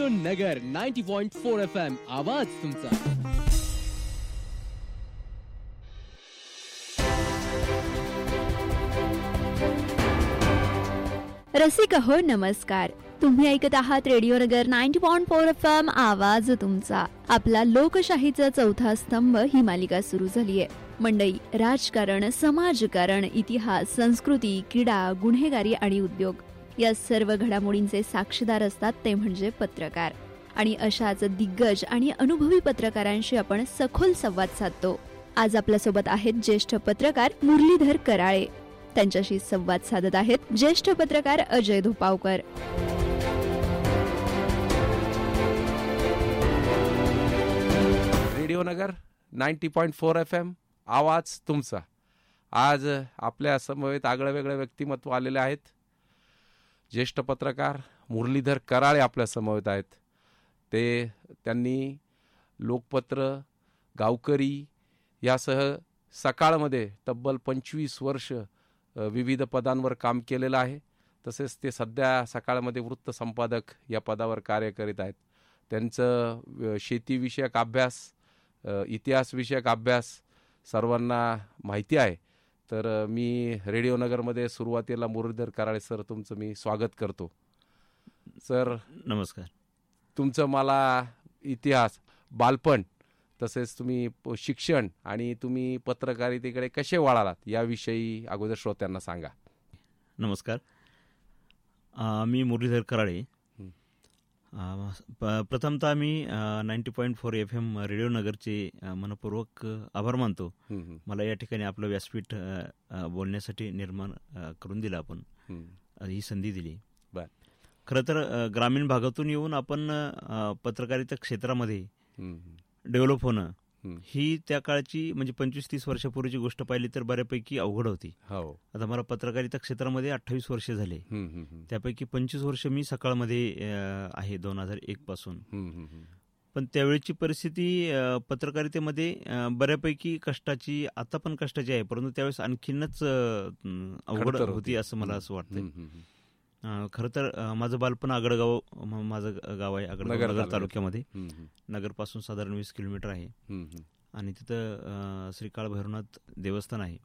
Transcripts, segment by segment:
Radio नगर 90.4 FM आवाज तुमचा. रसिक हो नमस्कार. तुम्ही ऐकत आहात रेडिओ नगर 90.4 FM आवाज तुमचा. आपला लोकशाहीचा चौथा स्तंभ ही मालिका सुरू झाली आहे. मंडई, राजकारण, समाजकारण, इतिहास, संस्कृती, क्रीडा, गुन्हेगारी आणि उद्योग या सर्व घडामोडींचे साक्षीदार असतात ते म्हणजे पत्रकार. आणि अशाच दिग्गज आणि अनुभवी पत्रकारांशी आपण सखोल संवाद साधतो. आज आपल्यासोबत आहेत ज्येष्ठ पत्रकार मुरलीधर कराळे. त्यांच्याशी संवाद साधत आहेत ज्येष्ठ पत्रकार अजय धोपावकर. रेडिओ नगर 90.4 FM आवाज तुमचा. आज आपल्या समवेत आगळं वेगळं व्यक्तिमत्व आलेले आहेत. ज्येष्ठ पत्रकार मुरलीधर कराळे आपल्या समवेत आहेत. त्यांनी लोकपत्र, गावकरी यासह सकाळमध्ये तब्बल 25 वर्ष विविध पदांवर काम केलेलं आहे. तसेच ते सध्या सकाळमध्ये वृत्त संपादक या पदावर कार्य करीत आहेत. त्यांचं शेतीविषयक अभ्यास, इतिहासविषयक अभ्यास सर्वांना माहिती आहे. तर मी रेडिओ नगरमध्ये सुरुवातीला मुरलीधर कराळे सर तुमचं मी स्वागत करतो. सर नमस्कार. तुमचं मला इतिहास, बालपण, तसेच तुम्ही शिक्षण आणि तुम्ही पत्रकारितेकडे कसे वळालात याविषयी अगोदर श्रोत्यांना सांगा. नमस्कार. मी मुरलीधर कराळे. प्रथमतः मी 90.4 FM रेडिओ नगरचे मनपूर्वक आभार मानतो. मला या ठिकाणी आपलं व्यासपीठ बोलण्यासाठी निर्माण करून दिलं, आपण ही संधी दिली. खरं तर ग्रामीण भागातून येऊन आपण पत्रकारिता क्षेत्रामध्ये डेव्हलप होणं ही त्या काळची म्हणजे 25-30 वर्षापूर्वीची गोष्ट पाहिली तर बऱ्यापैकी अवघड होती. आता मला पत्रकारिता क्षेत्रामध्ये 28 वर्ष झाले. त्यापैकी 25 वर्ष मी सकाळमध्ये आहे 2001 पासून. पण त्यावेळची परिस्थिती पत्रकारितेमध्ये बऱ्यापैकी कष्टाची, आता पण कष्टाची आहे, परंतु त्यावेळेस आणखीनच अवघड होती असं मला असं वाटतं. खरं तर माझं बालपण आगडगाव, माझं गाव आहे आगडगाव, नगर तालुक्यामध्ये. नगरपासून साधारण 20 किलोमीटर आहे. आणि तिथं श्री काळ भैरवनाथ देवस्थान आहे.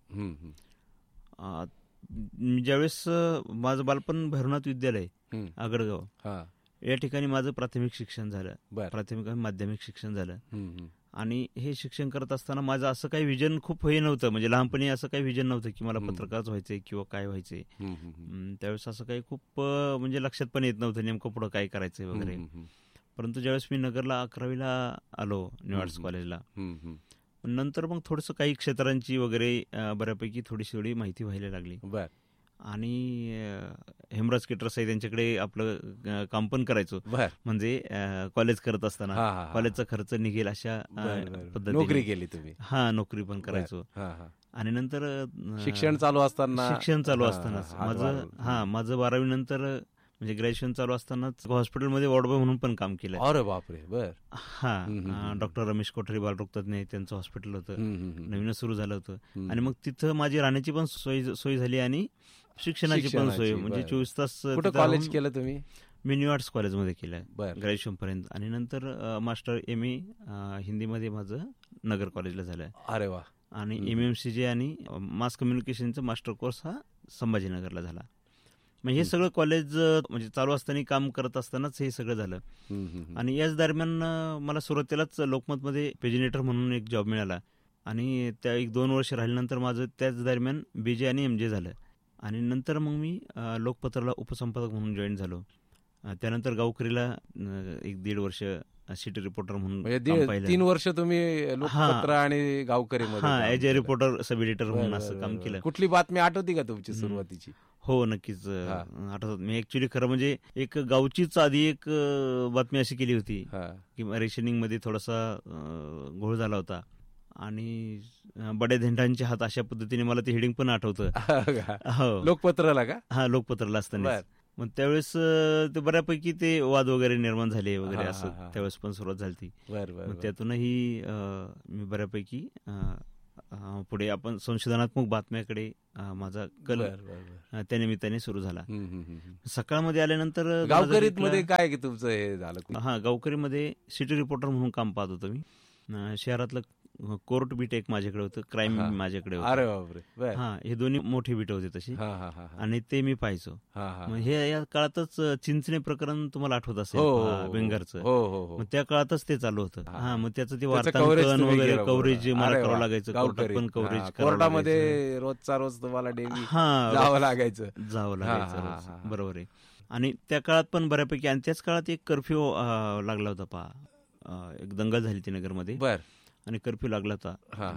ज्यावेळेस माझं बालपण भैरवनाथ विद्यालय आगडगाव या ठिकाणी माझं प्राथमिक शिक्षण झालं. प्राथमिक आणि माध्यमिक शिक्षण झालं. आणि हे शिक्षण करत असताना माझं असं काही विजन खूप हे नव्हतं, म्हणजे लहानपणी असं काही विजन नव्हतं की मला पत्रकारच व्हायचंय किंवा काय व्हायचंय. त्यावेळेस असं काही खूप म्हणजे लक्षात पण येत नव्हतं नेमकं पुढं काय करायचंय वगैरे. परंतु ज्यावेळेस मी नगरला 11वीला आलो न्यू आर्ट्स कॉलेजला, नंतर मग थोडंसं काही क्षेत्रांची वगैरे बऱ्यापैकी थोडी माहिती व्हायला लागली. आणि हेमराज केटरसाई त्यांच्याकडे आपलं काम पण करायचो, म्हणजे कॉलेज करत असताना कॉलेजचा खर्च निघेल अशा पद्धतीने नोकरी केली तुम्ही. नोकरी पण करायचो. आणि नंतर शिक्षण चालू असतानाच माझं 12वी नंतर म्हणजे ग्रॅज्युएशन चालू असतानाच हॉस्पिटलमध्ये वॉर्ड बॉय म्हणून पण काम केलं. अरे बापरे. डॉक्टर रमेश कोठारी बालरोग तज्ञ, त्यांचं हॉस्पिटल होतं, नवीनच सुरू झालं होतं. आणि मग तिथं माझी राहण्याची पण सोय झाली आणि शिक्षणाची पण सोय, म्हणजे 24 तास. कुठं कॉलेज केलं तुम्ही? मी न्यू आर्ट्स कॉलेजमध्ये केलं ग्रॅज्युएशन पर्यंत. आणि नंतर मास्टर MA हिंदीमध्ये माझं नगर कॉलेजला झालं. अरे वा. आणि MMCJ आणि मास कम्युनिकेशनचा मास्टर कोर्स हा संभाजीनगरला झाला. मग हे सगळं कॉलेज म्हणजे चालू असताना काम करत असतानाच हे सगळं झालं. आणि याच दरम्यान मला सुरुवातीलाच लोकमतमध्ये पेजिनेटर म्हणून एक जॉब मिळाला. आणि त्या 1-2 वर्ष राहिल्यानंतर माझं त्याच दरम्यान BJ आणि MJ झालं. आणि नंतर मग मी लोकपत्राला उपसंपादक म्हणून जॉईन झालो. त्यानंतर गावकरीला 1-1.5 वर्ष सिटी रिपोर्टर म्हणून 3 वर्ष तुम्ही लोकपत्र आणि गावकरी as a reporter, sub editor म्हणून असं काम केलं. कुठली बातमी आठवती का तुमची सुरुवातीची? हो, नक्कीच आठवतात. मी ऍक्च्युली खरं म्हणजे एक गावचीच आधी एक बातमी अशी केली होती की रेशनिंग मध्ये थोडासा घोळ झाला होता आणि बड्या धेंडांचे हात, अशा पद्धतीने मला ते हेडिंग पण आठवतं. लोकपत्राला का? लोकपत्राला असताना. मग त्यावेळेस ते बऱ्यापैकी ते वाद वगैरे निर्माण झाले वगैरे असं त्यावेळेस पण सुरुवात झाली. त्यातूनही मी बऱ्यापैकी पुढे आपण संशोधनात्मक बातम्याकडे माझा कल त्या निमित्ताने सुरू झाला. सकाळमध्ये आल्यानंतर गावकरीत मध्ये काय की तुमचं हे झालं? हा, गावकरीमध्ये सिटी रिपोर्टर म्हणून काम पाहत होतो मी. शहरातलं कोर्ट बीट एक माझ्याकडे होतं, क्राईम माझ्याकडे होतं. अरे बापरे. हा, हे दोन्ही मोठी बीट होते तशी, आणि ते मी पाहायचो. हे या काळातच चिंचणे प्रकरण तुम्हाला आठवत असेल, बेंगरचं. मग त्या काळातच ते चालू होतं. हा, मग त्याचं ते वार्तांकन वगैरे कवरेज मला करावं लागायचं. कोर्टात पण कव्हरेज, कोर्टामध्ये रोजचा रोज तुम्हाला डेली जावं लागायचं. बरोबर आहे. आणि त्या काळात पण बऱ्यापैकी, आणि त्याच काळात एक कर्फ्यू लागला होता पहा. एक दंगल झाली ती नगरमध्ये, आणि कर्फ्यू लागला होता.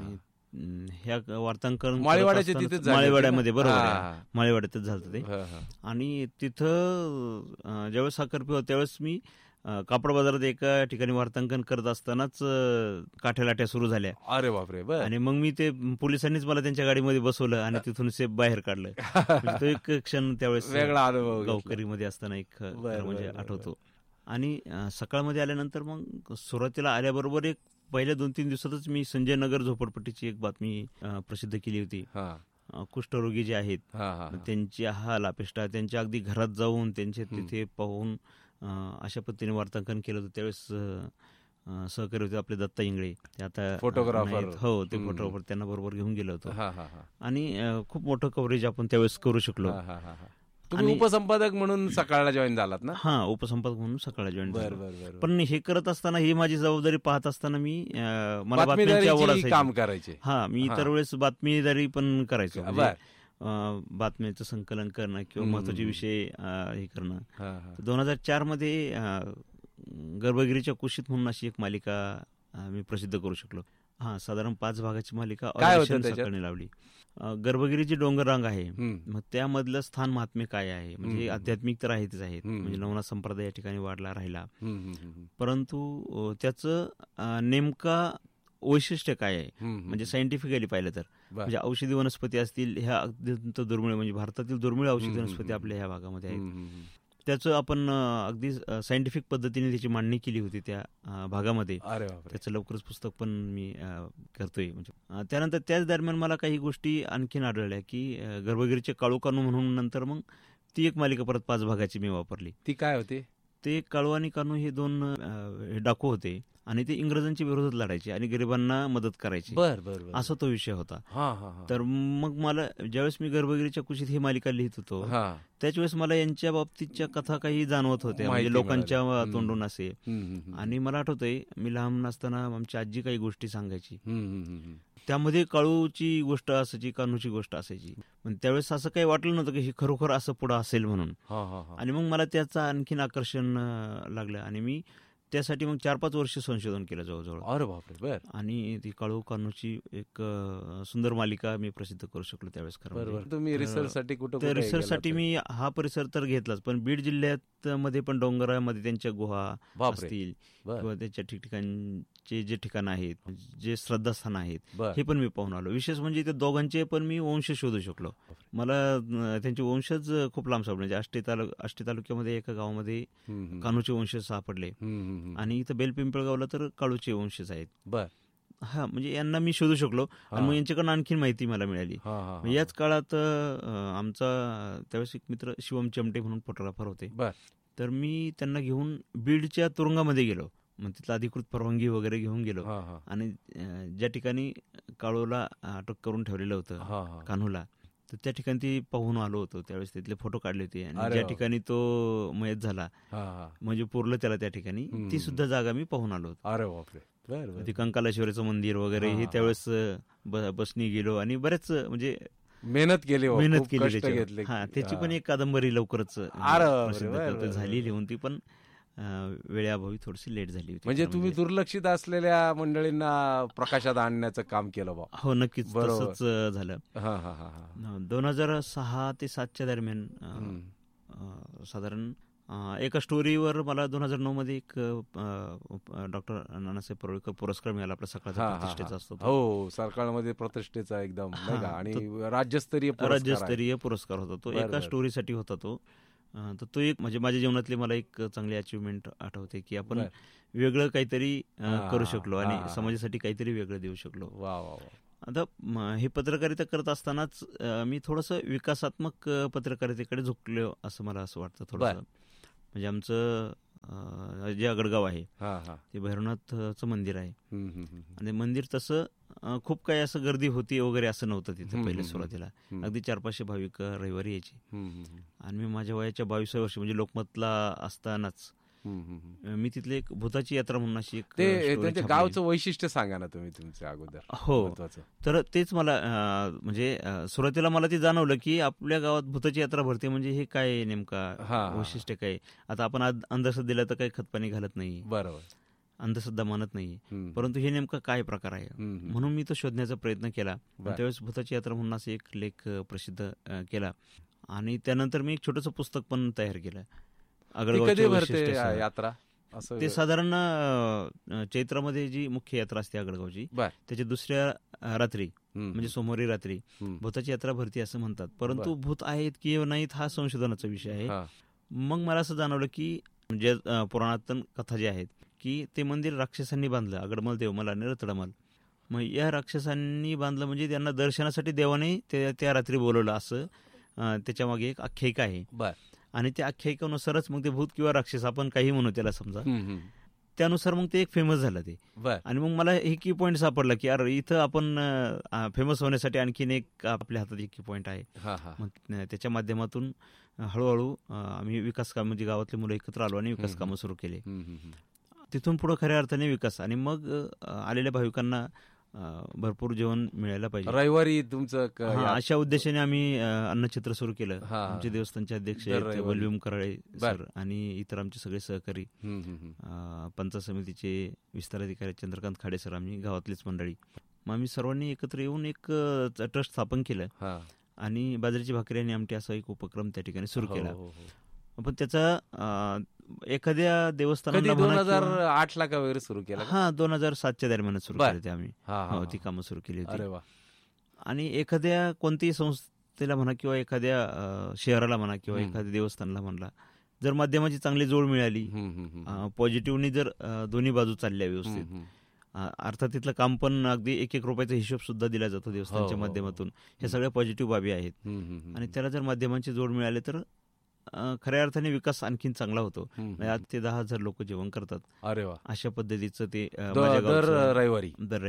ह्या वार्तांकन माळेवाड्यामध्ये, बरोबर, माळेवाड्यातच झालं ते. आणि तिथं ज्यावेळेस हा कर्फ्यू होता त्यावेळेस मी कापड बाजारात एका ठिकाणी वार्तांकन करत असतानाच काठ्यालाट्या सुरू झाल्या. अरे बापरे. आणि मग मी ते पोलिसांनीच मला त्यांच्या गाडीमध्ये बसवलं आणि तिथून सेफ बाहेर काढलं. तो एक क्षण त्यावेळेस वेगळा अनुभव गावकरीमध्ये असताना एक म्हणजे आठवतो. आणि सकाळमध्ये आल्यानंतर मग सुरुवातीला आल्याबरोबर एक पहिल्या 2-3 दिवसातच मी संजय नगर झोपडपट्टीची एक बातमी प्रसिद्ध केली होती. कुष्ठरोगी जे आहेत त्यांची हाल अपेष्टा, त्यांच्या अगदी घरात जाऊन त्यांचे तिथे पाहून अशा पद्धतीने वार्तांकन केलं होतं. त्यावेळेस सहकारी होते आपले दत्ता इंगळे, ते आता फोटोग्राफर. हो, ते फोटोग्राफर, त्यांना बरोबर घेऊन गेलो होतो. आणि खूप मोठं कव्हरेज आपण त्यावेळेस करू शकलो. तुम्ही उपसंपादक म्हणून सकाळला जॉईन झालात ना? हा, उपसंपादक म्हणून सकाळला जॉईन झालो. पण हे करत असताना, ही माझी जबाबदारी पाहत असताना मी मला बातमीची आवड असायची, काम करायचे. हा, मी इतर वेळेस बातमीदारी पण करायचो. बातम्यांचं संकलन करणं किंवा महत्वाचे विषय हे करणं. 2004 मध्ये गर्भगिरीच्या कुशीत म्हणून अशी एक मालिका मी प्रसिद्ध करू शकलो. हा, साधारण 5 भागाची मालिका सकाळी लावली. गर्भगिरीची डोंगर रांग आहे, मग त्यामधलं स्थान महात्म्य काय आहे, म्हणजे आध्यात्मिक तर आहेतच आहेत, म्हणजे नवनाथ संप्रदाय या ठिकाणी वाढला राहिला, परंतु त्याचं नेमका वैशिष्ट्य काय आहे, म्हणजे सायंटिफिकली पाहिलं तर, म्हणजे औषधी वनस्पती असतील, ह्या अत्यंत दुर्मिळ, म्हणजे भारतातील दुर्मिळ औषधी वनस्पती आपल्या ह्या भागामध्ये आहेत. त्याचं आपण अगदी सायंटिफिक पद्धतीने त्याची मांडणी केली होती त्या भागामध्ये. त्याचं लवकरच पुस्तक पण मी करतोय. म्हणजे त्यानंतर त्याच दरम्यान मला काही गोष्टी आणखीन आढळल्या की गर्भगिरीचे काळू कानू म्हणून नंतर मग ती एक मालिका परत 5 भागाची मी वापरली. ती काय होती? ते काळू आणि कानू हे 2 डाकू होते आणि ते इंग्रजांच्या विरोधात लढायचे आणि गरिबांना मदत करायची. असा तो विषय होता. तर मग मला ज्यावेळेस मी गर्भगिरीच्या कुशीत ही मालिका लिहित होतो त्याच वेळेस मला यांच्या बाबतीतच्या कथा काही जाणवत होत्या, म्हणजे लोकांच्या तोंडून असे. आणि मला आठवतंय, मी लहान असताना आमची आजी काही गोष्टी सांगायची, त्यामध्ये काळूची गोष्ट असायची, कानूची गोष्ट असायची. पण त्यावेळेस असं काही वाटलं नव्हतं की हे खरोखर असं पुढं असेल म्हणून. आणि मग मला त्याचं आणखीन आकर्षण लागलं आणि मी त्यासाठी मग 4-5 वर्ष संशोधन केलं जवळजवळ. अरे बापरे. आणि ती काळू कानूची एक सुंदर मालिका मी प्रसिद्ध करू शकलो त्यावेळेस. खरं तुम्ही रिसर्चसाठी कुठे? रिसर्चसाठी मी हा परिसर तर घेतलाच, पण बीड जिल्ह्यात मध्ये पण डोंगरामध्ये त्यांच्या गुहा असतील किंवा त्यांच्या ठिकठिकाणचे जे ठिकाण आहेत, जे श्रद्धास्थान आहेत, हे पण मी पाहून आलो. विशेष म्हणजे ते दोघांचे पण मी वंश शोधू शकलो. मला त्यांचे वंशज खूप लांब सापडले. आष्टी तालुक्यामध्ये एका गावामध्ये कानूचे वंशज सापडले आणि इथं बेलपिंपळगावला तर काळूचे वंशज आहेत. हा, म्हणजे यांना मी शोधू शकलो आणि मग यांच्याकडून आणखी माहिती मला मिळाली. याच काळात आमचा त्यावेळेस एक मित्र शिवम चमटे म्हणून फोटोग्राफर होते, तर मी त्यांना घेऊन बीडच्या तुरुंगामध्ये गेलो. मग तिथलं अधिकृत परवानगी वगैरे घेऊन गेलो आणि ज्या ठिकाणी काळूला अटक करून ठेवलेलं होतं, कान्हूला, तर त्या ठिकाणी ती पाहून आलो होतो. त्यावेळेस तिथले फोटो काढले होते आणि ज्या ठिकाणी तो मयत झाला, म्हणजे पुरलं त्याला त्या ठिकाणी, ती सुद्धा जागा मी पाहून आलो होतो. अरे बापरे. ते कंकालेश्वराचं मंदिर वगैरे हे त्यावेळेस बसनी गेलो आणि बरेच म्हणजे मेहनत केली त्याची. हा, त्याची पण एक कादंबरी लवकरच झाली लिहून, ती पण वेळेअभावी थोडीशी लेट झाली होती. म्हणजे तुम्ही दुर्लक्षित असलेल्या मंडळींना प्रकाशात आणण्याचं काम केलं बा? हो, नक्कीच तसंच झालं. 2006 ते 2007 दरम्यान साधारण एका स्टोरीवर मला 2009 मध्ये एक डॉक्टर नानासाहेब परोळकर पुरस्कार मिळाला. आपला सकाळचा प्रतिष्ठेचा असतो. हो, सकाळमध्ये प्रतिष्ठेचा एकदम, आणि राज्यस्तरीय पुरस्कार होता तो. एका स्टोरीसाठी होता तो. तर तो एक म्हणजे माझ्या जीवनातली मला एक चांगली अचिव्हमेंट आठवते की आपण वेगळं काहीतरी करू शकलो आणि समाजासाठी काहीतरी वेगळं देऊ शकलो. आता हे पत्रकारिता करत असतानाच मी थोडंसं विकासात्मक पत्रकारितेकडे झुकलो असं मला असं वाटतं थोडंसं. म्हणजे आमचं जे आगडगाव आहे ते भैरवनाथचं मंदिर आहे. आणि मंदिर तसं खूप काही असं गर्दी होती वगैरे असं नव्हतं तिथे पहिले सुरुवातीला. अगदी 400-500 भाविक रविवारी यायचे. आणि मी माझ्या वयाच्या 22व्या वर्षी म्हणजे लोकमतला असतानाच मी तिथले एक भूताची यात्रा म्हणून अशी एक ते गावचं वैशिष्ट्य सांगा ना तुम्ही तुमच्या अगोदर. हो, तर तेच मला म्हणजे सुरुवातीला मला ते जाणवलं की आपल्या गावात भूताची यात्रा भरते म्हणजे हे काय नेमका वैशिष्ट्य काय. आता आपण अंधश्रद्धेला तर काही खतपाणी घालत नाही, बरोबर, अंधश्रद्धा मानत नाही, परंतु हे नेमका काय प्रकार आहे म्हणून मी तो शोधण्याचा प्रयत्न केला. त्यावेळेस भूताची यात्रा म्हणून असे एक लेख प्रसिद्ध केला. आणि त्यानंतर मी एक छोटंसं पुस्तक पण तयार केलं. यात्रा ते साधारण चैत्रामध्ये जी मुख्य यात्रा असते आगडगावची त्याच्या दुसऱ्या रात्री म्हणजे सोमवारी रात्री भूताची यात्रा भरती असं म्हणतात. परंतु भूत आहेत की नाहीत हा संशोधनाचा विषय आहे. मग मला असं जाणवलं की जे पुराणातन कथा जे आहेत की ते मंदिर राक्षसांनी बांधलं, आगडमल देवमल आणि रतडमल. मग या राक्षसांनी बांधलं म्हणजे त्यांना दर्शनासाठी देवाने त्या रात्री बोलवलं असं त्याच्या मागे एक आख्यायिका आहे. आणि त्या आख्यायिकेनुसारच मग ते भूत किंवा राक्षस आपण काही म्हणू त्याला समजा, त्यानुसार मग ते एक फेमस झालं ते. आणि मग मला हे की पॉईंट सापडला की अरे इथं आपण फेमस होण्यासाठी आणखीन एक आपल्या हातात एक की पॉईंट आहे. मग त्याच्या माध्यमातून हळूहळू आम्ही विकास काम म्हणजे गावातले मुलं एकत्र आलो आणि विकास कामं सुरू केले. तिथून पुढे खऱ्या अर्थाने विकास. आणि मग आलेल्या भाविकांना भरपूर जेवण मिळायला पाहिजे रविवारी तुमचं अशा उद्देशाने आम्ही अन्नछत्र सुरू केलं. आमचे देवस्थानचे अध्यक्ष वल्लभ कराळे सर आणि इतर आमचे सगळे सहकारी, पंचायत समितीचे विस्तार अधिकारी चंद्रकांत खाडे सर, आम्ही गावातलीच मंडळी, मग आम्ही सर्वांनी एकत्र येऊन एक ट्रस्ट स्थापन केलं आणि बाजरीची भाकरी आणि आमटी असा एक उपक्रम त्या ठिकाणी सुरू केला. पण त्याचा एखाद्या देवस्थानाला 2008 का वगैरे सुरू केला. 2007च्या दरम्यान सुरू केले ते आम्ही. ती कामं सुरू केली होती. आणि एखाद्या कोणत्याही संस्थेला म्हणा किंवा एखाद्या शहराला म्हणा किंवा एखाद्या देवस्थानाला म्हणला जर माध्यमाची चांगली जोड मिळाली, पॉझिटिव्हनी जर दोन्ही बाजू चालल्या व्यवस्थित, अर्थात तिथलं काम पण अगदी 1-1 रुपयाचा हिशोब सुद्धा दिला जातो देवस्थानच्या माध्यमातून. हे सगळ्या पॉझिटिव्ह बाबी आहेत. आणि त्याला जर माध्यमांची जोड मिळाली तर खऱ्या अर्थाने विकास आणखीन चांगला होतो. आज ते 10,000 लोक जेवण करतात. अरे वा, अशा पद्धतीचं ते दर रविवारी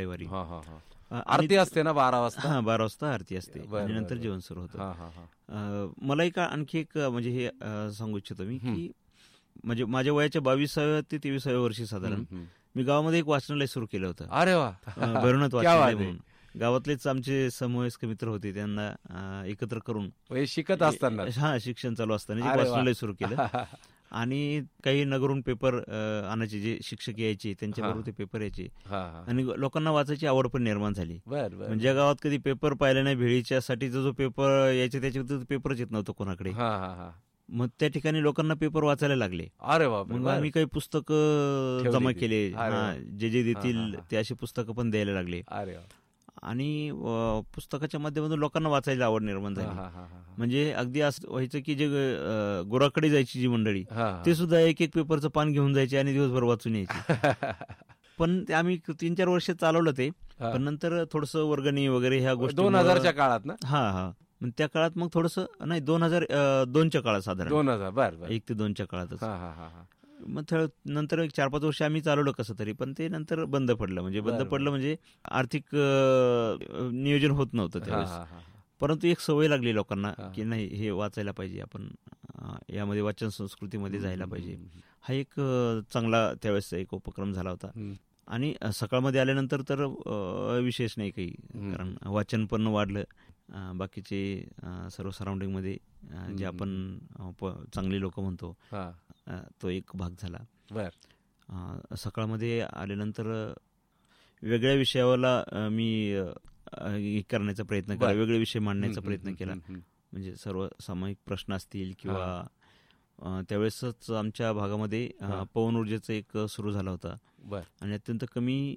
आरती असते ना 12 वाजता. 12 वाजता आरती असते आणि नंतर जेवण सुरू होतं. मला आणखी एक म्हणजे हे सांगू इच्छितो मी की म्हणजे माझ्या वयाच्या 22व्या ते 23व्या वर्षी साधारण मी गावामध्ये एक वाचनालय सुरू केलं होतं. अरे वा, भैरवनाथ वाचनालय म्हणून. गावातलेच आमचे समवयस्क मित्र होते, त्यांना एकत्र करून शिकत असताना शिक्षण चालू असताना वाचनालय सुरू केलं. आणि काही नगरून पेपर आणायचे, जे शिक्षक यायचे त्यांच्याबरोबर ते पेपर यायचे आणि लोकांना वाचायची आवड पण निर्माण झाली. म्हणजे गावात कधी पेपर पाहिला नाही, भेळीच्यासाठी जो पेपर यायचे त्याच्यावर पेपरच येत नव्हतं कोणाकडे. मग त्या ठिकाणी लोकांना पेपर वाचायला लागले. अरे वा, मग आम्ही काही पुस्तक जमा केले, जे देतील ते अशी पुस्तकं पण द्यायला लागले. आणि पुस्तकाच्या माध्यमातून लोकांना वाचायला आवड निर्माण झाली. म्हणजे अगदी असं व्हायचं की जे गुराकडे जायची जी मंडळी ते सुद्धा 1-1 पेपरचं पान घेऊन जायचे आणि दिवसभर वाचून यायचे. पण ते आम्ही 3-4 वर्ष चालवलं ते. पण नंतर थोडंसं वर्गणी वगैरे ह्या गोष्टी 2000च्या काळात ना. मग त्या काळात मग थोडंसं नाही 2002च्या काळात साधारण 1 ते 2च्या काळातच. मग नंतर 4-5 वर्ष आम्ही चालवलं कसं तरी, पण ते नंतर बंद पडलं. म्हणजे आर्थिक नियोजन होत नव्हतं त्यावेळेस. परंतु एक सवय लागली लोकांना की नाही हे वाचायला पाहिजे, आपण यामध्ये वाचन संस्कृतीमध्ये जायला पाहिजे. हा एक चांगला त्यावेळेस एक उपक्रम झाला होता. आणि सकाळमध्ये आल्यानंतर तर विशेष नाही काही, कारण वाचन पण वाढलं. बाकीचे सर्व सराउंडिंगमध्ये जे आपण चांगली लोक म्हणतो तो एक भाग झाला. सकाळमध्ये आल्यानंतर वेगळ्या विषयाला मी करण्याचा प्रयत्न केला, वेगळे विषय मांडण्याचा प्रयत्न केला. म्हणजे सर्व सामायिक प्रश्न असतील किंवा त्यावेळेसच आमच्या भागामध्ये पवन ऊर्जेचं एक सुरू झाला होता आणि अत्यंत कमी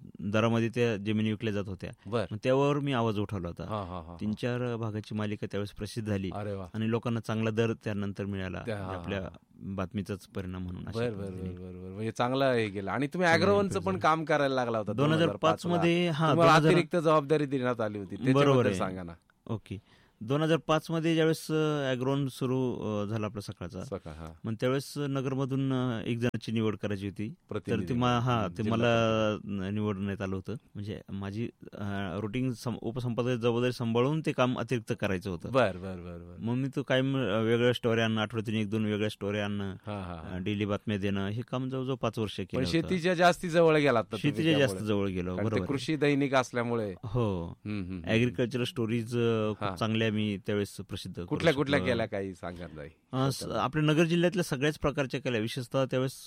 दरामध्ये त्या जमिनी विकल्या जात होत्या. बर. मग त्यावर मी आवाज उठवला होता. हा, हा, हा. 3-4 भागाची मालिका त्यावेळेस प्रसिद्ध झाली अरे वा. आणि लोकांना चांगला दर त्यानंतर मिळाला. त्या- हा, आपल्या हा. बातमीचाच परिणाम म्हणून अशा बर बर पद्धतीने. बर बर बर. म्हणजे चांगलं हे केलं. आणि तुम्ही अॅग्रोवनचं पण काम करायला लागला होता 2005 मध्ये. हा, तुम्हाला 2000 अतिरिक्त जबाबदारी देण्यात आली होती, बरोबर त्याच्याबद्दल आहे. सांगा ना. ओके. 2005 मध्ये ज्यावेळेस ॲग्रोन सुरू झाला आपला सकाळचा, सका, हा. मग त्यावेळेस नगरमधून एक जणांची निवड करायची होती. तर प्रतिनिधी ते जिल्हा मला निवडण्यात आलं होतं. म्हणजे माझी रुटीन उपसंपादक जबाबदारी सांभाळून ते काम अतिरिक्त करायचं होतं. बर बर बर बर. मग मी तो कायम वेगळ्या स्टोऱ्या आणणं, आठवड्यातून 1-2 वेगळ्या स्टोऱ्या आणणं, हा, हा, हा. डेली बातम्या देणं, हे काम जवळजवळ 5 वर्ष पण केलं होतं. शेतीच्या जास्ती जवळ गेलात ना तुम्ही शेतीच्या जास्त त्यामुळे. जवळ गेलो. कारण ते बरोबर. कृषी दैनिक असल्यामुळे. हो. ऍग्रिकल्चरल स्टोरीज हा. खूप चांगल्या मी त्यावेळेस प्रसिद्ध करू कुठल्या कुठल्या शकलो. केल्या काही सांगा जाई. आपल्या नगर जिल्ह्यातल्या सगळ्याच प्रकारच्या केल्या. विशेषतः त्यावेळेस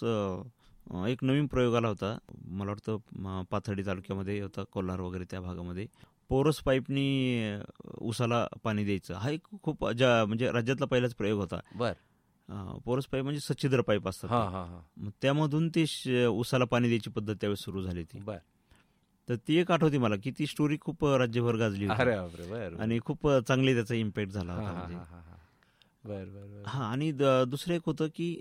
एक नवीन प्रयोग आला होता. मला वाटतं पाथर्डी तालुक्यामध्ये होता, कोल्हार वगैरे त्या भागामध्ये. पोरस पाईपनी उसाला पाणी द्यायचं. हा एक खूप म्हणजे राज्यातला पहिलाच प्रयोग होता. बर. पोरस पाईप म्हणजे सच्छिद्र पाईप असतात. हा, हा, हा. मग त्यामधून ते उसाला पाणी द्यायची पद्धत त्यावेळेस सुरू झाली होती. बर. तर ती एक आठवते मला की ती स्टोरी खूप राज्यभर गाजली होती. अरे बापरे. बर. आणि खूप चांगली त्याचा इम्पॅक्ट झाला हा, होता. हा, म्हणजे हा, हा, हा. बर बर बर. हा. आणि दुसरं एक होतं की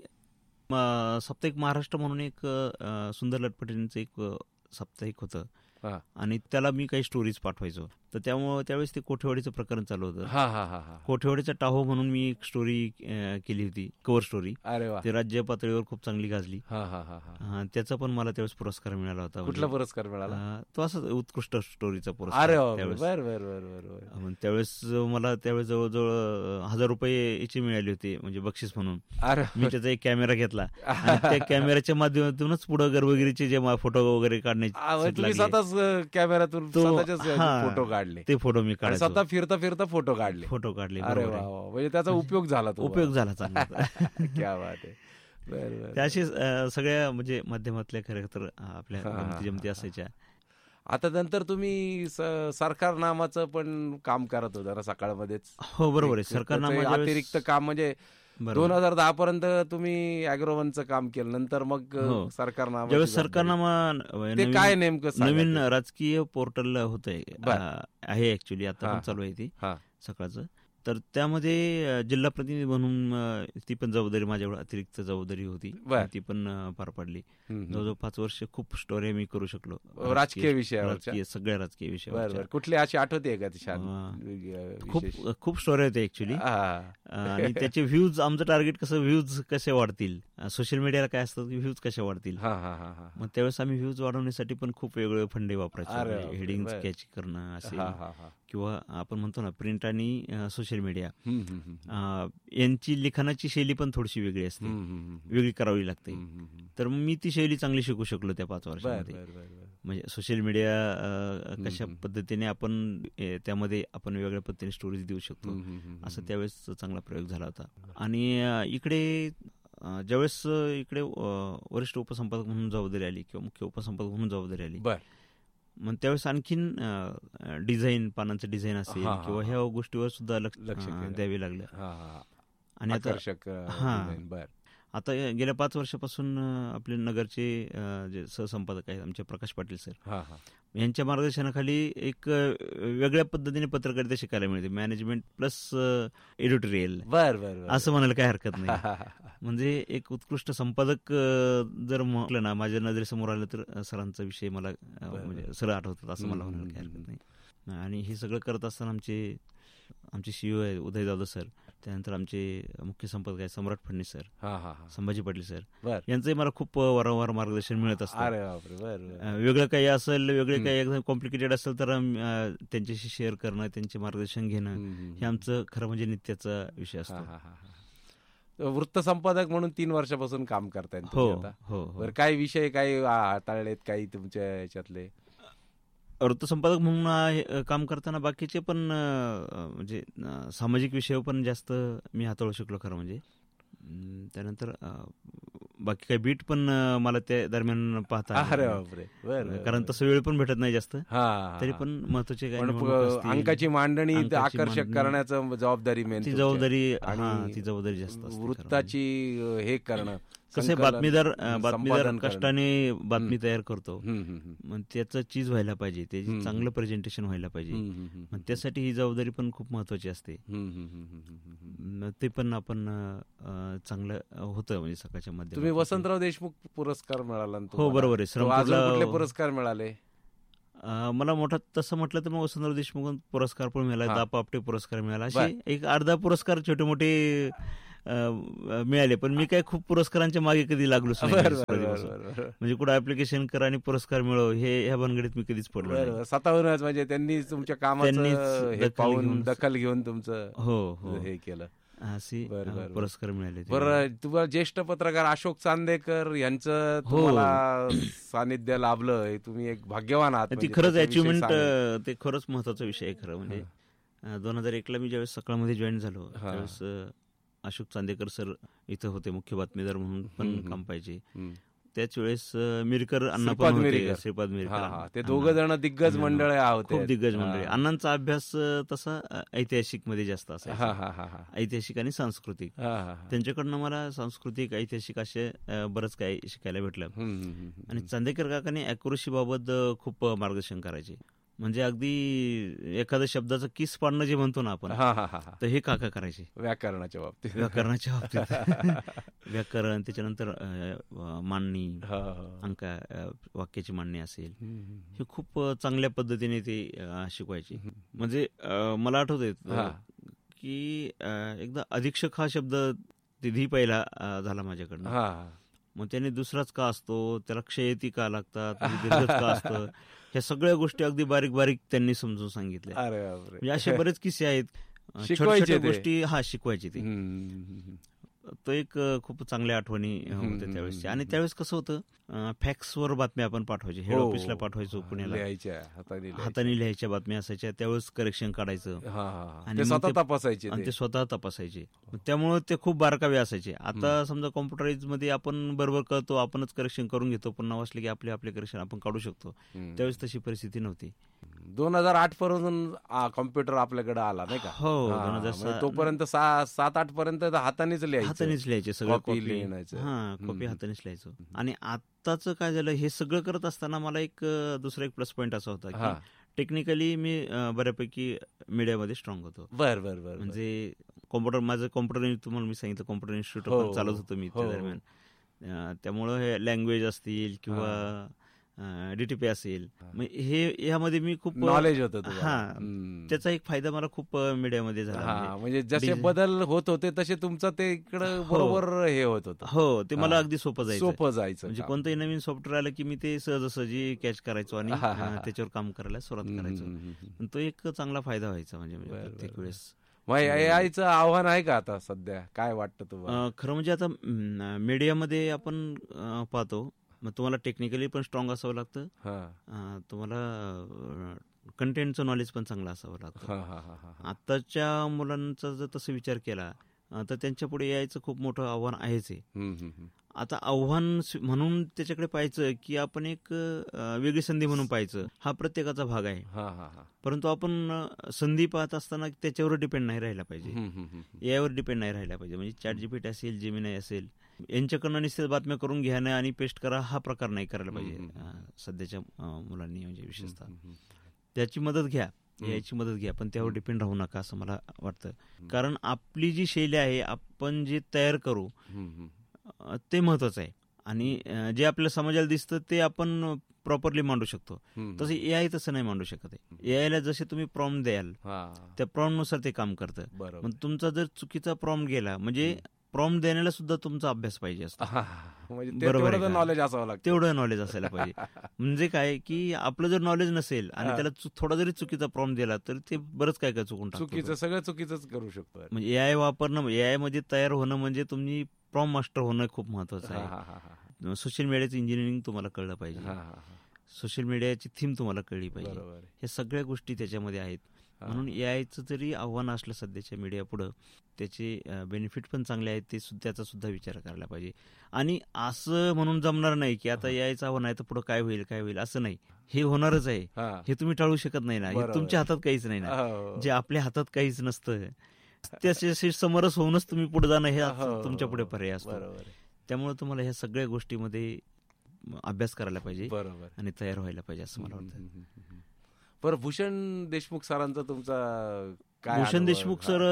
साप्ताहिक महाराष्ट्र म्हणून एक सुंदर लटपटींचं एक साप्ताहिक होतं. हा. आणि त्याला मी काही स्टोरीज पाठवायचो. तर त्यामुळे त्यावेळेस ते कोठेवाडीचं प्रकरण चालू होतं. हा, हा, हा, हा. कोठेवाडीचा टाहो म्हणून मी एक स्टोरी केली होती, कव्हर स्टोरी. अरे वा. ती राज्य पातळीवर खूप चांगली गाजली. हा, हा, हा, हा. त्याचा पण मला त्यावेळेस पुरस्कार मिळाला होता. कुठला पुरस्कार मिळाला? तो असं उत्कृष्ट स्टोरीचा अरे पुरस्कार वा. त्यावेळेस. बर बर बर बर बर. मग त्यावेळेस मला त्यावेळेस जवळजवळ 1000 रुपये याची मिळाली होती, म्हणजे बक्षीस म्हणून. अरे मी त्याचा एक कॅमेरा घेतला आणि त्या कॅमेऱ्याच्या माध्यमातूनच पुढे गर्भगिरीचे जे फोटो वगैरे काढण्याची तुम्ही स्वतःच कॅमेऱ्यातून फोटो काढले? ते फोटो मी आणि काढायचो. स्वतः फिरता फिरता फोटो काढले? फोटो काढले. अरे बरोबर वा आहे. वा. म्हणजे त्याचा उपयोग झाला तो. उपयोग झाला चांगला. क्या बात आहे. बर बर. त्या अशी सगळ्या म्हणजे माध्यमातल्या खरं तर आपल्या हा, हा, गमती जमती असायच्या. आता नंतर तुम्ही सरकार नामाचं पण काम करत होता ना सकाळमध्येच? हो बरोबर आहे. सरकार त्याचं नामा अतिरिक्त काम म्हणजे 2010 पर्यंत तुम्ही अॅग्रोवनचं काम केलं, नंतर मग हो. सरकारनामा. ज्यावेळेस सरकारनामा ते काय नेमकं सांगा नवीन ते. राजकीय पोर्टल होतंय, आहे ऍक्च्युली आता हा, पण चालू आहे ती हा. सकाळचं. तर त्यामध्ये जिल्हा प्रतिनिधी म्हणून ती पण जबाबदारी माझ्यावर अतिरिक्त जबाबदारी होती. बर. ती पण पार पाडली. हम्म, हम्म. जवळजवळ 5 वर्ष खूप स्टोरी मी करू शकलो. राजकीय विषयावरच्या? सगळ्या राजकीय बर विषयावर बर. कुठली अशी आठवते का ती छान खूप विशेष? खूप स्टोरी होते ऍक्च्युली. हा. आणि त्याचे व्ह्यूज, आमचं टार्गेट कसं, व्ह्यूज कसे वाढतील, सोशल मीडियाला काय असतं की व्ह्यूज कसे वाढतील. हा, हा, हा, हा. मग त्यावेळेस आम्ही व्ह्यूज वाढवण्यासाठी पण खूप वेगवेगळे फंडे अरे वापरायचो. बापरे, हेडिंग बर. कॅच करणं असे, हा, हा, हा. किंवा आपण म्हणतो ना प्रिंट आणि सोशल मीडिया, हम्म, हम्म, हम्म. यांची लिखाणाची शैली पण थोडीशी वेगळी असते, हम्म, हम्म, हम्म. वेगळी करावी लागते. हम्म, हम्म, हम्म. तर मी ती शैली चांगली शिकू शकलो त्या 5 बर वर्षामध्ये. बर बर बर. म्हणजे सोशल मीडिया कशा हम्म. पद्धतीने आपण त्यामध्ये आपण वेगळ्या पद्धतीने स्टोरीज देऊ शकतो, हम्म, हम्म, हम्म. असं त्यावेळेस चांगला प्रयोग झाला होता. आणि इकडे ज्यावेळेस इकडे वरिष्ठ उपसंपादक म्हणून जबाबदारी आली किंवा मुख्य उपसंपादक म्हणून जबाबदारी आली, बर. मग त्यावेळेस आणखीन डिझाईन, पानांचं डिझाईन असेल हा, हा, किंवा हा. ह्या गोष्टीवर सुद्धा लक्ष केलं. द्यावे लागलं. हा, हा. आणि आता आकर्षक हा. डिझाईन. बर. आता गेल्या 5 वर्षापासून आपले नगरचे जे सहसंपादक आहेत आमचे प्रकाश पाटील सर, हा, हा. यांच्या मार्गदर्शनाखाली एक वेगळ्या पद्धतीने पत्रकारिता शिकायला मिळते. मॅनेजमेंट प्लस एडिटोरियल बर बर बर. असं म्हणायला काही हरकत हा, नाही. हा, हा. म्हणजे एक उत्कृष्ट संपादक जर म्हटलं ना, माझ्या नजरेसमोर आलं तर सरांचा विषय मला म्हणजे सर आठवतात असं मला म्हणायला काही हरकत नाही. आणि हे सगळं करत असताना आमचे CEO आहे उदय जाधव सर, त्यानंतर आमचे मुख्य संपादक आहे सम्राट फडणीस सर, हा, हा, हा. संभाजी पाटील सर, बर. यांचंही मला खूप वारंवार मार्गदर्शन मिळत असतं. अरे बापरे. बर बर. वेगळं काही असेल, वेगळे काही एकदम कॉम्प्लिकेटेड असेल तर त्यांच्याशी शेअर करणं, त्यांचे मार्गदर्शन घेणं, हम्म, हम्म, हे आमचं खरं म्हणजे नित्याचा विषय हा, असतो. हा, हा, हा. वृत्तसंपादक म्हणून 3 वर्षापासून काम करताय हो तुम्ही आता? हो हो. बरं, काही विषय काही हाताळलेत काही तुमच्या याच्यातले? वृत्तसंपादक म्हणून काम करताना बाकीचे पण म्हणजे सामाजिक विषय पण जास्त मी हाताळू शकलो खरं म्हणजे. त्यानंतर बाकी काही बीट पण मला त्या दरम्यान पाहता आले. अरे बापरे. बरं. कारण तसं वेळ पण भेटत नाही जास्त, हा. तरी पण महत्वाचे काही पण निवडणूक असतील, अंकाची मांडणी अंकाची आकर्षक मांडणी, करण्याचं जबाबदारी मेन ती जबाबदारी आणि ती जबाबदारी जास्त असते खरं म्हणजे. वृत्ताची हे करणं, कसं संकलन, बातमीदार संपादन कष्टाने बातमी तयार करतो, हम्म. मग त्याचं चीज व्हायला पाहिजे, त्याची चांगलं प्रेझेंटेशन व्हायला पाहिजे. मग त्यासाठी ही जबाबदारी पण खूप महत्वाची असते. मग ते पण आपण चांगलं होतं म्हणजे सकाळच्या तुम्ही माध्यमातून. वसंतराव देशमुख पुरस्कार मिळाला ना हो तुम्हाला? बरोबर आहे. तो अजून कुठले श्रमपूरला पुरस्कार मिळाले? मला मोठा तसं म्हटलं तर मग वसंतराव देशमुख पुरस्कार पण मिळाला, हा. दापा आपटे पुरस्कार मिळाला, बर. असे एक अर्धा पुरस्कार छोटे मोठे मिळाले. पण मी काय खूप पुरस्कारांच्या मागे कधी लागलोच नाही बरं, स्पर्धेपासून. बरं. म्हणजे कुठं ऍप्लिकेशन कर आणि पुरस्कार मिळव ह्या भानगडीत मी कधीच पडलो नाही. बरं, स्वतःहूनच म्हणजे त्यांनी तुमच्या कामाचं त्यांनीच हे दखल पाहून घेऊन- दखल घेऊन तुमचं हो हे केलं. असे बरं, बरं. पुरस्कार मिळाले. बरं, तुम्हाला ज्येष्ठ पत्रकार अशोक चांदेकर यांचं हो. तुम्हाला सानिध्य लाभलं, हे तुम्ही एक भाग्यवान आहात. ती म्हणजे खरंच त्याच्याविषयी अचिव्हमेंट, सांगा. ते खरंच महत्वाचा विषय आहे खरं म्हणजे. 2001ला मी ज्यावेळेस सकाळमध्ये जॉईन झालो हा. त्यावेळेस अशोक चांदेकर सर इथं होते, मुख्य बातमीदार म्हणून पण काम पाहिजे. हम्म. त्याच वेळेस मिरकर अण्णा श्रीपाद पण होते, मिरकर. श्रीपाद हा, मिरकर. हा. ते दोघं जण दिग्गज मंडळ खूप होते. दिग्गज मंडळी. हा. अण्णांचा अभ्यास तसा ऐतिहासिक मध्ये जास्त हा, असायचा, हा, हा, हा. ऐतिहासिक आणि सांस्कृतिक. हा, हा, हा. त्यांच्याकडनं मला सांस्कृतिक, ऐतिहासिक असे बरंच काही शिकायला भेटलं. हम्म. आणि चांदेकर काकांनी अॅक्युरसी बाबत खूप मार्गदर्शन करायचे. म्हणजे अगदी एखाद्या शब्दाचं किस पाडणं जे म्हणतो ना आपण, हा, हा, हा, हा. तर हे काका करायचे व्याकरणाच्या बाबतीत. व्याकरणाच्या बाबतीत. व्याकरण, त्याच्यानंतर मांडणी, हा, हा. अंका, वाक्याची मांडणी असेल, हम्म. हे खूप चांगल्या पद्धतीने ते शिकवायचे. म्हणजे मला आठवतंय हा. की एकदा अधीक्षक हा शब्द तिधी पहिला झाला माझ्याकडनं. हा, हा. मग त्याने दुसराच का असतो, त्याला क्षयती का लागतात, दीर्घच का असतं, ह्या सगळ्या गोष्टी अगदी बारीक बारीक त्यांनी समजून सांगितल्या. अरे बापरे. म्हणजे असे बरेच किस्से आहेत, शिकवायचे छोट्या ते. गोष्टी शिकवायचे ते. हम्म. तो एक खूप चांगल्या आठवणी होत्या त्यावेळेस. आणि त्यावेळेस कसं होतं, फॅक्सवर बातम्या आपण पाठवायचे, हेड हो. ऑफिसला पाठवायचो पुण्याला, लिहायच्या हाताने हाताने लिहायच्या बातम्या असायच्या, त्यावेळेस करेक्शन काढायचं हा, हा. आणि ते मग स्वतः ते- तपासायचे आणि ते. ते स्वतः तपासायचे. त्यामुळे ते खूप बारकावे असायचे. आता समजा कॉम्प्युटराईज मध्ये आपण बरोबर करतो, आपणच करेक्शन करून घेतो, पुन्हा वाचले की आपले करेक्शन आपण काढू शकतो. हम्म. त्यावेळेस तशी परिस्थिती नव्हती. 2008 पर्यंत कॉम्प्युटर आपल्याकडे आला नाही का? हो, हा, 2006 म्हणजे तोपर्यंत 7-8 पर्यंत हातानेच लिहायचं. हातानेच लिहायचे सगळं, Copy कॉपी लिहायचं. कॉपी हम्म. हातानेच लिहायचो. आणि आत्ताचं काय झालं, हे सगळं करत असताना मला एक दुसरा एक प्लस पॉईंट असा होता हा. की टेक्निकली मी बऱ्यापैकी मीडियामध्ये स्ट्रॉंग होतो. बर. म्हणजे माझं कॉम्प्युटर, तुम्हाला मी सांगितलं कॉम्प्युटर इन्स्टिट्यूट हो, चालवत होतो मी त्या हो. दरम्यान. त्यामुळं हे लँग्वेज असतील किंवा डीटीपी असेल, मग हे ह्यामध्ये मी खूप नॉलेज होतं तुम्हाला. हा, हम्म. त्याचा एक फायदा मला खूप मीडियामध्ये झाला. हा, म्हणजे जसे डिझाईन- बदल होत होते तसे तुमचं ते इकडं बरोबर हे होत होतं. हो, ते मला हा. अगदी सोपं जायचं. सोपं जायचं म्हणजे काम. कोणतंही नवीन सॉफ्टवेअर आलं की मी ते सहजासहजी कॅच करायचो आणि हा, हा, हा. त्याच्यावर काम करायला सुरुवात करायचो. हम्म. पण तो एक चांगला फायदा व्हायचा म्हणजे बरं, प्रत्येक बरं. वेळेस. मग AIचं आव्हान आहे का आता सध्या? काय वाटतं तुम्हाला? खरं म्हणजे आता मीडियामध्ये आपण पाहतो, मग तुम्हाला टेक्निकली पण स्ट्रॉंग असावं लागतं, हा. तुम्हाला कंटेंटचं नॉलेज पण चांगलं असावं लागतं. हा. आत्ताच्या मुलांचा जर तसं विचार केला तर त्यांच्या पुढे यायचं खूप मोठं आव्हान आहेच आहे. हम्म. आता आव्हान म्हणून त्याच्याकडे पाहायचं की आपण एक वेगळी संधी म्हणून पाहायचं, हा प्रत्येकाचा भाग आहे. हा. परंतु आपण संधी पाहत असताना त्याच्यावर डिपेंड नाही राहिला पाहिजे, हम्म. यावर डिपेंड नाही राहिला पाहिजे. म्हणजे ChatGPT असेल, जेमिनाय असेल, यांच्याकडनं निश्चित बातम्या करून घेणं आणि पेस्ट करा हा प्रकार नाही करायला पाहिजे सध्याच्या मुलांनी. म्हणजे विशेषतः त्याची मदत घ्या, याची मदत घ्या, पण त्यावर डिपेंड राहू नका असं मला वाटतं. कारण आपली जी शैली आहे, आपण जे तयार करू ते महत्वाचं आहे. आणि जे आपल्या समाजाला दिसतं ते आपण प्रॉपरली मांडू शकतो. तसं AI तसं नाही मांडू शकत आहे. AI ला जसे तुम्ही प्रॉम्प्ट द्याल त्या प्रॉम्प्टनुसार ते काम करतं. बरोबर. मग तुमचा जर चुकीचा प्रॉम्प्ट गेला, म्हणजे प्रॉम्प्ट देण्याला सुद्धा तुमचा अभ्यास पाहिजे असतो. म्हणजे बरोबर आहे तेवढं का? नॉलेज असावं लागतं. तेवढं नॉलेज असायला पाहिजे. म्हणजे काय की आपलं जर नॉलेज नसेल आणि त्याला थोडा जरी चुकीचा प्रॉम्प्ट दिला तर ते बरंच काय चुकून टाकतो. चुकीचं सगळं चुकीचंच करू शकतो. म्हणजे AI वापरणं, AI मध्ये तयार होणं म्हणजे तुम्ही प्रॉम्प्ट मास्टर होणं खूप महत्वाचं आहे. सोशल मीडियाचं इंजिनिअरिंग तुम्हाला कळलं पाहिजे, सोशल मीडियाची थीम तुम्हाला कळली पाहिजे. बरोबर. हे सगळ्या गोष्टी त्याच्यामध्ये आहेत. म्हणून AIचं जरी आव्हान असलं सध्याच्या मीडिया पुढं, त्याचे बेनिफिट पण चांगले आहेत, त्याचा सुद्धा विचार करायला पाहिजे. आणि असं म्हणून जमणार नाही की आता AIचं आव्हान आहे तर पुढं काय होईल असं नाही. हे होणारच आहे, हे तुम्ही टाळू शकत नाही ना. हे तुमच्या हातात काहीच नाही ना. जे आपल्या हातात काहीच नसतं त्याच्याशी समरस होऊनच तुम्ही पुढे जाणं हे तुमच्या पुढे पर्याय असतो. त्यामुळे तुम्हाला ह्या सगळ्या गोष्टीमध्ये अभ्यास करायला पाहिजे बरोबर आणि तयार व्हायला पाहिजे असं मला वाटतं. बरं, भूषण देशमुख सरांचा तुमचा काय भूषण अनुभव? देशमुख सर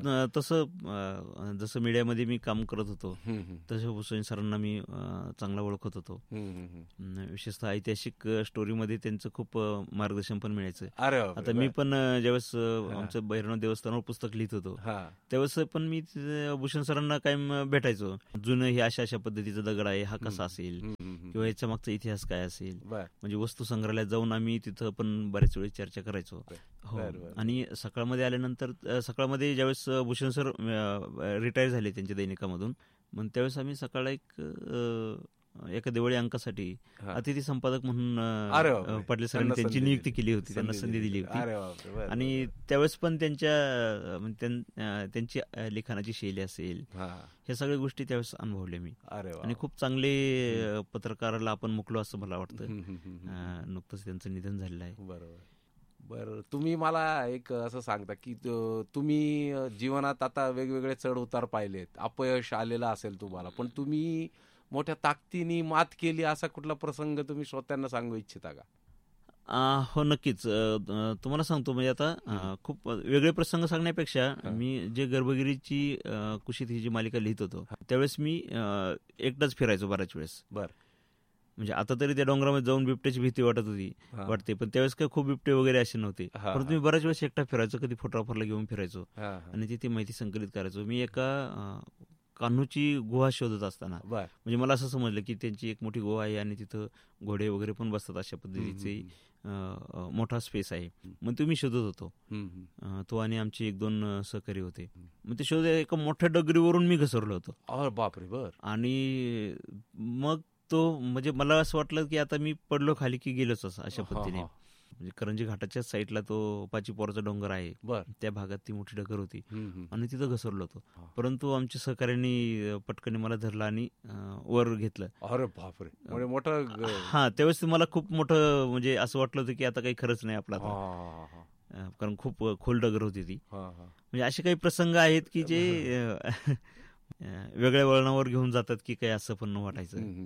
तसं जसं मीडियामध्ये मी काम करत होतो तसं भूषण सरांना मी चांगला ओळखत होतो. विशेषतः ऐतिहासिक स्टोरीमध्ये त्यांचं खूप मार्गदर्शन पण मिळायचं. अरे बापरे, आता मी पण ज्यावेळेस आमचं भैरवनाथ देवस्थानावर पुस्तक लिहित होतो त्यावेळेस पण मी भूषण सरांना काय भेटायचो. जुनं हे अशा अशा पद्धतीचा दगड आहे, हा कसा असेल किंवा याच्या मागचा इतिहास काय असेल, म्हणजे वस्तू संग्रहालयात जाऊन आम्ही तिथं पण बऱ्याच वेळी चर्चा करायचो. हो, आणि सकाळमध्ये आल्यानंतर सकाळमध्ये ज्यावेळेस भूषण सर रिटायर झाले त्यांच्या दैनिकामधून, मग त्यावेळेस आम्ही सकाळला एका दिवाळी अंकासाठी अतिथी संपादक म्हणून पाटील सरांनी त्यांची नियुक्ती केली होती, त्यांना संधी दिली होती. आणि त्यावेळेस पण त्यांची लिखाणाची शैली असेल, ह्या सगळ्या गोष्टी त्यावेळेस अनुभवल्या मी. आणि खूप चांगले पत्रकाराला आपण मुकलो असं मला वाटतं. नुकतंच त्यांचं निधन झालेलं आहे. बरं, तुम्ही मला एक असं सांगता की तुम्ही जीवनात आता वेगवेगळे चढ उतार पाहिलेत, अपयश आलेलं असेल तुम्हाला, पण तुम्ही मोठ्या ताकदीने मात केली असा कुठला प्रसंग तुम्ही श्रोत्यांना सांगू इच्छिता का? हो, नक्कीच. तुम्हाला सांगतो, म्हणजे आता खूप वेगळे प्रसंग सांगण्यापेक्षा मी जे गर्भगिरीची कुशीत ही जी मालिका लिहित होतो त्यावेळेस मी एकटाच फिरायचो बऱ्याच वेळेस. म्हणजे आता तरी त्या डोंगरामध्ये जाऊन बिबट्याची भीती वाटते, पण त्यावेळेस काय खूप बिबटे वगैरे असे नव्हते. परंतु मी बऱ्याच वेळेस एकटा फिरायचो, कधी फोटोग्राफरला घेऊन फिरायचो आणि तिथे माहिती संकलित करायचो. मी एका कान्हूची गुहा शोधत असताना म्हणजे मला असं समजलं की त्यांची एक मोठी गुहा आहे आणि तिथं घोडे वगैरे पण बसतात, अशा पद्धतीचे मोठा स्पेस आहे. मग तो मी शोधत होतो, तो आणि आमचे 1-2 सहकारी होते. मग ते शोध एका मोठ्या डगरीवरून मी घसरलो होतो. बापरे. आणि मग तो म्हणजे मला असं वाटलं की आता मी पडलो खाली की गेलोच असं, अशा पद्धतीने. म्हणजे करंजी घाटाच्या साईडला तो पाचीपोराचा डोंगर आहे, त्या भागात ती मोठी डगर होती आणि तिथं घसरलो होतो. परंतु आमच्या सहकार्यांनी पटकन मला धरलं आणि वर घेतलं. अरे बापरे, मोठं. हा, त्यावेळेस मला खूप मोठं म्हणजे असं वाटलं होतं की आता काही खरंच नाही आपला, कारण खूप खोल डगर होती ती. म्हणजे असे काही प्रसंग आहेत की जे वेगळ्या वळणावर घेऊन जातात की काही असं पण वाटायचं.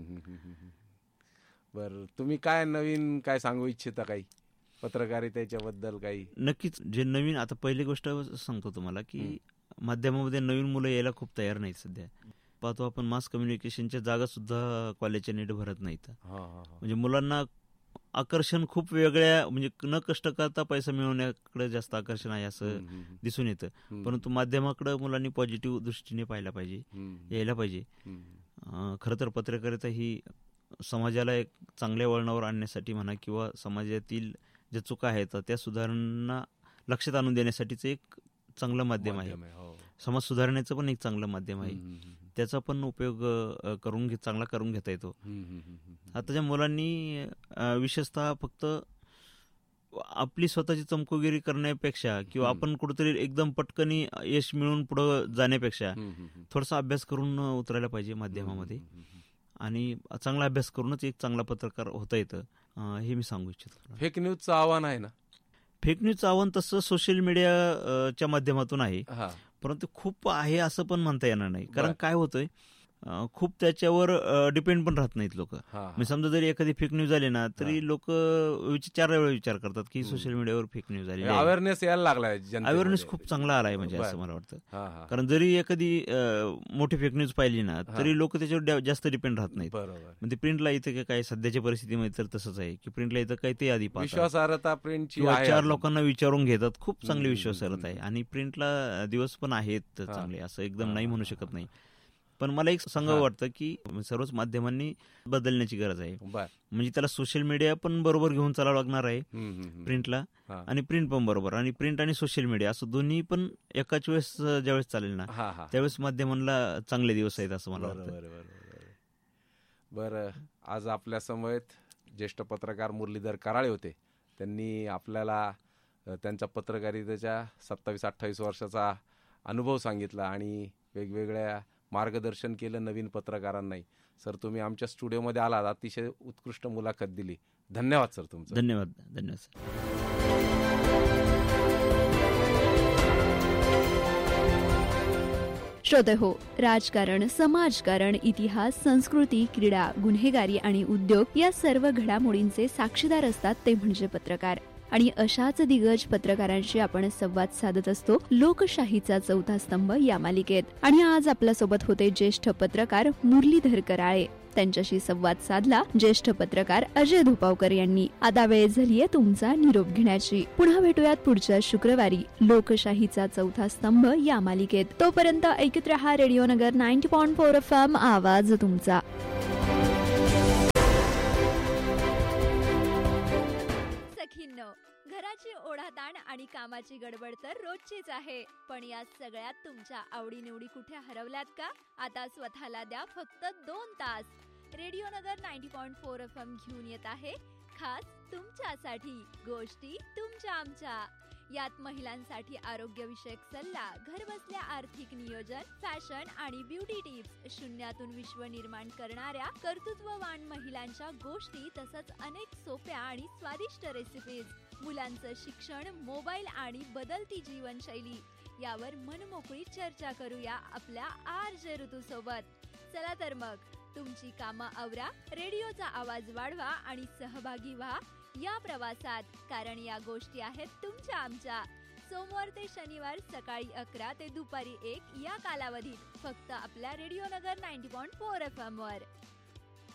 बरं, तुम्ही काय नवीन काय सांगू इच्छिता, काही पत्रकारितेच्याबद्दल काही? नक्कीच, जे नवीन, आता पहिली गोष्ट सांगतो तुम्हाला की माध्यमामध्ये नवीन मुलं यायला खूप तयार नाहीत सध्या. पाहतो आपण मास कम्युनिकेशनच्या जागा सुद्धा कॉलेजच्या नीट भरत नाहीत. म्हणजे मुलांना आकर्षण खूप वेगळ्या, म्हणजे न कष्ट करता पैसा मिळवण्याकडे जास्त आकर्षण आहे असं दिसून येतं. परंतु माध्यमाकडे मुलांनी पॉझिटिव्ह दृष्टीने पाहायला पाहिजे, यायला पाहिजे. खरं तर पत्रकारिता ही समाजाला एक चांगल्या वळणावर आणण्यासाठी म्हणा किंवा समाजातील ज्या चुका आहेत त्या सुधारणा लक्षात आणून देण्यासाठीच एक चांगलं माध्यम आहे. समाज सुधारण्याचं पण एक चांगलं माध्यम आहे. त्याचा पण उपयोग चांगला करून घेता येतो. आताच्या मुलांनी विशेषतः फक्त आपली स्वतःची चमकोगिरी करण्यापेक्षा किंवा आपण कुठेतरी एकदम पटकनी यश मिळवून पुढे जाण्यापेक्षा थोडासा अभ्यास करून उतरायला पाहिजे माध्यमामध्ये. आणि चांगला अभ्यास करूनच एक चांगला पत्रकार होता येतं, हे मी सांगू इच्छितो. फेक न्यूजचं आव्हान आहे ना? फेक न्यूजचं आव्हान तसं सोशल मीडियाच्या माध्यमातून आहे, परंतु खूप आहे असं पण म्हणता येणार नाही. कारण काय होतंय, खूप त्याच्यावर डिपेंड पण राहत नाहीत लोक. म्हणजे समजा जरी एखादी फेक न्यूज आली ना तरी लोक 4 वेळा विचार करतात की सोशल मीडियावर फेक न्यूज आली. अवेअरनेस यायला लागलाय, अवेअरनेस खूप चांगला आलाय म्हणजे असं मला वाटतं. कारण जरी एखादी मोठी फेक न्यूज पाहिली ना तरी लोक त्याच्यावर जास्त डिपेंड राहत नाहीत. म्हणजे प्रिंटला इथं काय सध्याच्या परिस्थितीमध्ये तर तसंच आहे की प्रिंटला इथं काय ते आधी विश्वासार्हता प्रिंटची 4 लोकांना विचारून घेतात. खूप चांगली विश्वासार्हता आहे आणि प्रिंटला दिवस पण आहेत चांगले, असं एकदम नाही म्हणू शकत नाही. पण मला एक सांगावं वाटतं की सर्वच माध्यमांनी बदलण्याची गरज आहे. म्हणजे त्याला सोशल मीडिया पण बरोबर घेऊन चालावं लागणार आहे प्रिंटला, आणि प्रिंट पण बरोबर, आणि प्रिंट आणि सोशल मीडिया असं दोन्ही पण एकाच वेळेस ज्यावेळेस चालेल ना त्यावेळेस माध्यमांना चांगले दिवस आहेत असं मला वाटतं. बरं, आज आपल्या समवेत ज्येष्ठ पत्रकार मुरलीधर कराळे होते. त्यांनी आपल्याला त्यांच्या पत्रकारितेच्या 27-28 वर्षाचा अनुभव सांगितला आणि वेगवेगळ्या मार्गदर्शन केलं नवीन पत्रकारांनाही. सर, तुम्ही आमच्या स्टुडिओमध्ये आलात, अतिशय उत्कृष्ट मुलाखत दिली. धन्यवाद सर तुमचं. धन्यवाद सर. श्रोतेहो, राजकारण, समाजकारण, इतिहास, संस्कृती, क्रीडा, गुन्हेगारी आणि उद्योग या सर्व घडामोडींचे साक्षीदार असतात ते म्हणजे पत्रकार. आणि अशाच दिग्गज पत्रकारांशी आपण संवाद साधत असतो लोकशाहीचा चौथा स्तंभ या मालिकेत. आणि आज आपल्या सोबत होते ज्येष्ठ पत्रकार मुरलीधर कराळे. त्यांच्याशी संवाद साधला ज्येष्ठ पत्रकार अजय धोपावकर यांनी. आता वेळ झालीये तुमचा निरोप घेण्याची. पुन्हा भेटूयात पुढच्या शुक्रवारी लोकशाहीचा चौथा स्तंभ या मालिकेत. तोपर्यंत ऐकत रहा रेडिओ नगर 90.4 FM आवाज तुमचा. सखींनो, घराची ओढाताण आणि कामाची गडबड तर रोजचीच आहे, पण या सगळ्यात तुमच्या आवडीनिवडी कुठे हरवल्यात का? आता स्वतःला द्या फक्त 2 तास. रेडिओ नगर 90.4 FM घेऊन येत आहे खास तुमच्यासाठी गोष्टी तुमच्या आमच्या. यात महिलांसाठी आरोग्यविषयक सल्ला, घरबसल्या आर्थिक नियोजन, फॅशन आणि ब्युटी टिप्स, शून्यातून विश्व निर्माण करणाऱ्या कर्तृत्ववान महिलांच्या गोष्टी, तसंच अनेक सोप्या आणि स्वादिष्ट रेसिपीज, मुलांचं शिक्षण, मोबाईल आणि बदलती जीवनशैली यावर मनमोकळी चर्चा करूया आपल्या RJ ऋतू सोबत. चला तर मग तुमची कामं आवरा, रेडिओचा आवाज वाढवा आणि सहभागी व्हा या प्रवासात, कारण या गोष्टी आहेत तुमच्या आमच्या. सोमवार ते शनिवार सकाळी 11 ते दुपारी 1 या कालावधीत फक्त आपल्या रेडिओ नगर 90.4 FM वर.